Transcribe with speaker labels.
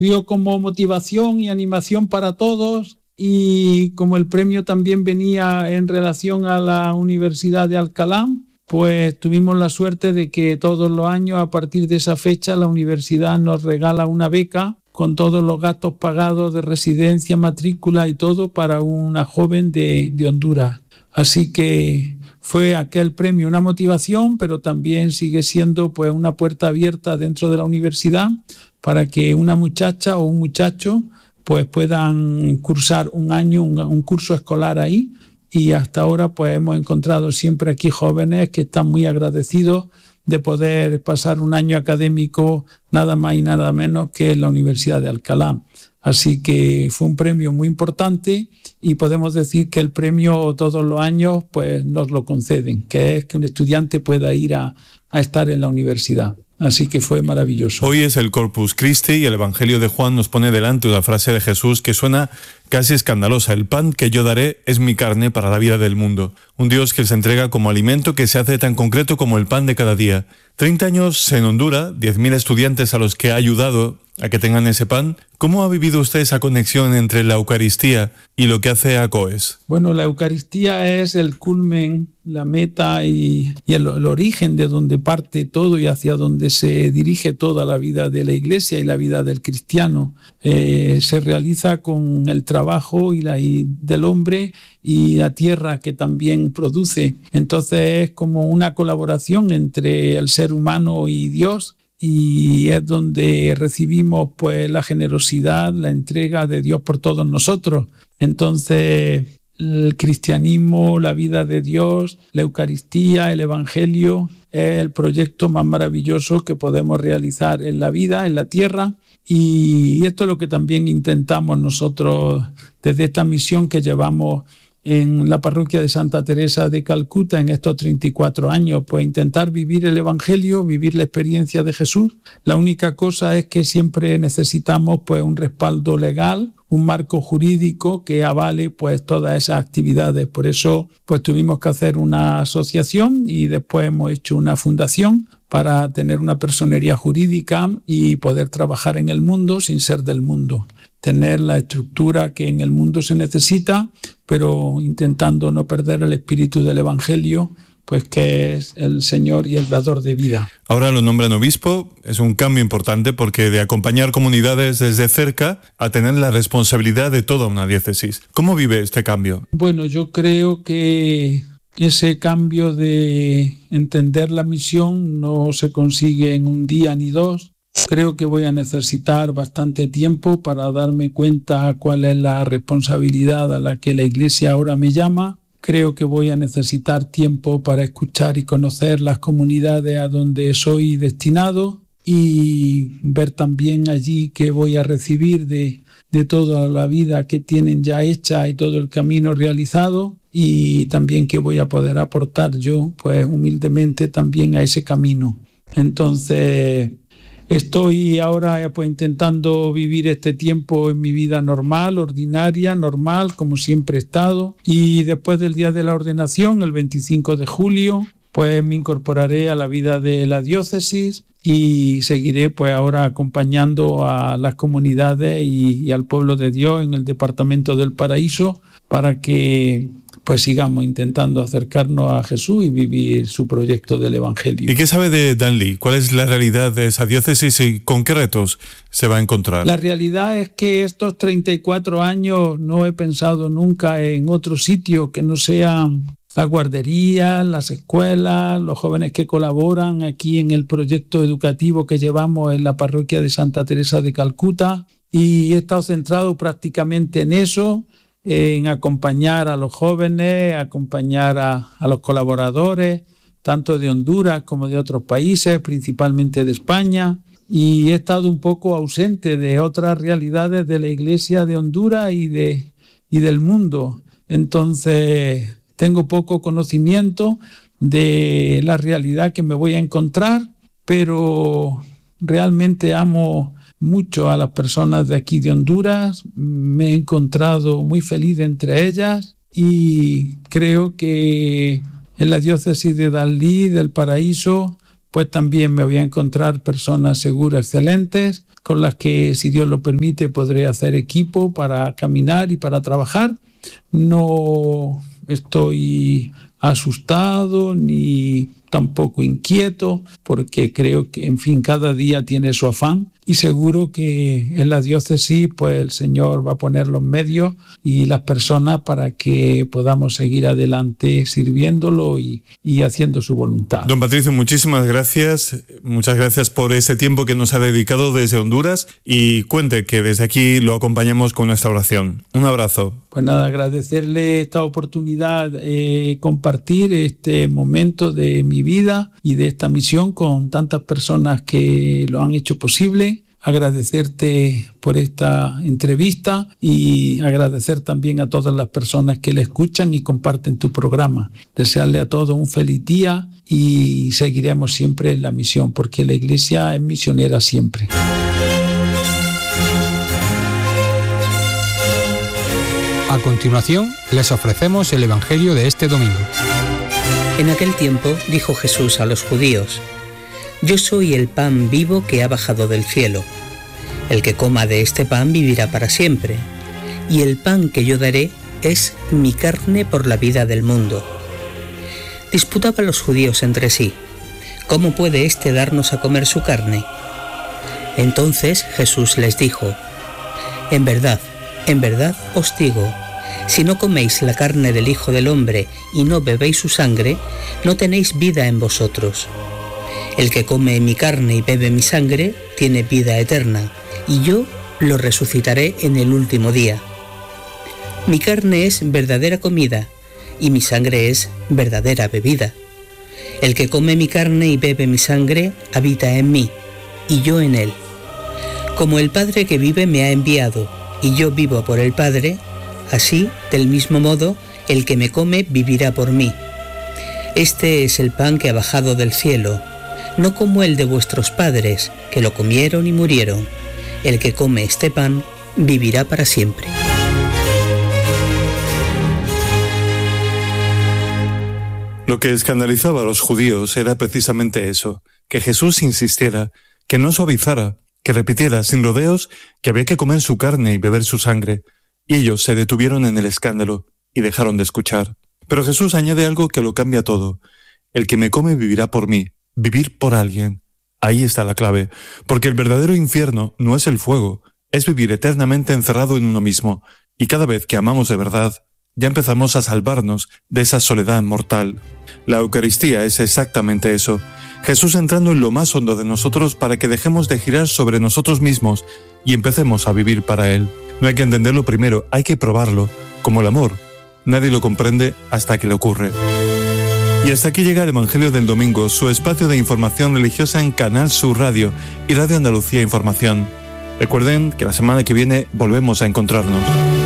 Speaker 1: Vio como motivación y animación para todos, y como el premio también venía en relación a la Universidad de Alcalá, pues tuvimos la suerte de que todos los años, a partir de esa fecha, la universidad nos regala una beca con todos los gastos pagados de residencia, matrícula y todo para una joven de Honduras. Así que fue aquel premio una motivación, pero también sigue siendo pues una puerta abierta dentro de la universidad para que una muchacha o un muchacho pues puedan cursar un año, un curso escolar ahí. Y hasta ahora pues hemos encontrado siempre aquí jóvenes que están muy agradecidos de poder pasar un año académico nada más y nada menos que en la Universidad de Alcalá. Así que fue un premio muy importante, y podemos decir que el premio todos los años pues nos lo conceden, que es que un estudiante pueda ir a estar en la universidad. Así que fue maravilloso.
Speaker 2: Hoy es el Corpus Christi y el Evangelio de Juan nos pone delante una frase de Jesús que suena casi escandalosa. El pan que yo daré es mi carne para la vida del mundo. Un Dios que se entrega como alimento que se hace tan concreto como el pan de cada día. 30 años en Honduras, 10.000 estudiantes a los que ha ayudado a que tengan ese pan. ¿Cómo ha vivido usted esa conexión entre la Eucaristía y lo que hace ACOES?
Speaker 1: Bueno, la Eucaristía es el culmen, la meta y el origen de donde parte todo y hacia donde se dirige toda la vida de la Iglesia y la vida del cristiano. Se realiza con el trabajo del hombre y la tierra que también produce. Entonces es como una colaboración entre el ser humano y Dios, y es donde recibimos pues la generosidad, la entrega de Dios por todos nosotros. Entonces el cristianismo, la vida de Dios, la Eucaristía, el Evangelio es el proyecto más maravilloso que podemos realizar en la vida, en la tierra. Y esto es lo que también intentamos nosotros desde esta misión que llevamos en la parroquia de Santa Teresa de Calcuta en estos 34 años, pues intentar vivir el Evangelio, vivir la experiencia de Jesús. La única cosa es que siempre necesitamos pues un respaldo legal, un marco jurídico que avale pues todas esas actividades. Por eso pues tuvimos que hacer una asociación y después hemos hecho una fundación para tener una personería jurídica y poder trabajar en el mundo sin ser del mundo. Tener la estructura que en el mundo se necesita, pero intentando no perder el espíritu del Evangelio, pues que es el Señor y el dador de vida.
Speaker 2: Ahora lo nombran obispo, es un cambio importante porque de acompañar comunidades desde cerca a tener la responsabilidad de toda una diócesis. ¿Cómo vive este cambio?
Speaker 1: Bueno, yo creo que ese cambio de entender la misión no se consigue en un día ni dos. Creo que voy a necesitar bastante tiempo para darme cuenta cuál es la responsabilidad a la que la Iglesia ahora me llama. Creo que voy a necesitar tiempo para escuchar y conocer las comunidades a donde soy destinado y ver también allí qué voy a recibir de toda la vida que tienen ya hecha y todo el camino realizado, y también qué voy a poder aportar yo, pues humildemente también a ese camino. Entonces estoy ahora pues intentando vivir este tiempo en mi vida normal, ordinaria, normal, como siempre he estado. Y después del día de la ordenación, el 25 de julio, pues me incorporaré a la vida de la diócesis y seguiré pues ahora acompañando a las comunidades y al pueblo de Dios en el departamento del Paraíso para que pues sigamos intentando acercarnos a Jesús y vivir su proyecto del Evangelio.
Speaker 2: ¿Y qué sabe de Danlí? ¿Cuál es la realidad de esa diócesis y con qué retos se va a encontrar?
Speaker 1: La realidad es que estos 34 años no he pensado nunca en otro sitio que no sean las guarderías, las escuelas, los jóvenes que colaboran aquí en el proyecto educativo que llevamos en la parroquia de Santa Teresa de Calcuta, y he estado centrado prácticamente en eso, en acompañar a los jóvenes, acompañar a los colaboradores, tanto de Honduras como de otros países, principalmente de España, y he estado un poco ausente de otras realidades de la Iglesia de Honduras y del mundo. Entonces tengo poco conocimiento de la realidad que me voy a encontrar, pero realmente amo mucho a las personas de aquí de Honduras. Me he encontrado muy feliz entre ellas y creo que en la diócesis de Danlí, del Paraíso, pues también me voy a encontrar personas seguras, excelentes, con las que, si Dios lo permite, podré hacer equipo para caminar y para trabajar. No estoy asustado ni tampoco inquieto, porque creo que, en fin, cada día tiene su afán, y seguro que en la diócesis pues el Señor va a poner los medios y las personas para que podamos seguir adelante sirviéndolo y haciendo su voluntad.
Speaker 2: Don Patricio, muchísimas gracias. Muchas gracias por ese tiempo que nos ha dedicado desde Honduras, y cuente que desde aquí lo acompañamos con nuestra oración. Un abrazo.
Speaker 1: Pues nada, agradecerle esta oportunidad, compartir este momento de mi vida y de esta misión con tantas personas que lo han hecho posible. Agradecerte por esta entrevista y agradecer también a todas las personas que le escuchan y comparten tu programa. Desearle a todos un feliz día y seguiremos siempre en la misión, porque la Iglesia es misionera siempre.
Speaker 3: A continuación, les ofrecemos el Evangelio de este domingo.
Speaker 4: En aquel tiempo dijo Jesús a los judíos: Yo soy el pan vivo que ha bajado del cielo. El que coma de este pan vivirá para siempre, y el pan que yo daré es mi carne por la vida del mundo. Disputaban los judíos entre sí: ¿Cómo puede éste darnos a comer su carne? Entonces Jesús les dijo: en verdad os digo, si no coméis la carne del Hijo del Hombre y no bebéis su sangre, no tenéis vida en vosotros. El que come mi carne y bebe mi sangre tiene vida eterna, y yo lo resucitaré en el último día. Mi carne es verdadera comida, y mi sangre es verdadera bebida. El que come mi carne y bebe mi sangre habita en mí, y yo en él. Como el Padre que vive me ha enviado, y yo vivo por el Padre, así, del mismo modo, el que me come vivirá por mí. Este es el pan que ha bajado del cielo, no como el de vuestros padres, que lo comieron y murieron. El que come este pan vivirá para siempre.
Speaker 2: Lo que escandalizaba a los judíos era precisamente eso, que Jesús insistiera, que no suavizara, que repitiera sin rodeos que había que comer su carne y beber su sangre, y ellos se detuvieron en el escándalo y dejaron de escuchar. Pero Jesús añade algo que lo cambia todo: el que me come vivirá por mí, vivir por alguien. Ahí está la clave, porque el verdadero infierno no es el fuego, es vivir eternamente encerrado en uno mismo, y cada vez que amamos de verdad, ya empezamos a salvarnos de esa soledad mortal. La Eucaristía es exactamente eso, Jesús entrando en lo más hondo de nosotros para que dejemos de girar sobre nosotros mismos y empecemos a vivir para Él. No hay que entenderlo primero, hay que probarlo, como el amor. Nadie lo comprende hasta que le ocurre. Y hasta aquí llega el Evangelio del Domingo, su espacio de información religiosa en Canal Sur Radio y Radio Andalucía Información. Recuerden que la semana que viene volvemos a encontrarnos.